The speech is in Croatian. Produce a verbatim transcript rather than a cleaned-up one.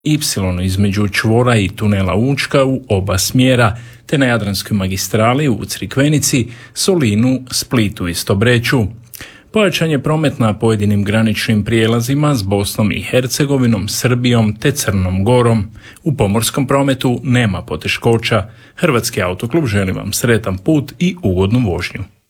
Y između čvora i tunela Učka u oba smjera, te na Jadranskoj magistrali u Crikvenici, Solinu, Splitu i Stobreću. Pojačan je promet na pojedinim graničnim prijelazima s Bosnom i Hercegovinom, Srbijom te Crnom Gorom. U pomorskom prometu nema poteškoća. Hrvatski autoklub želi vam sretan put i ugodnu vožnju.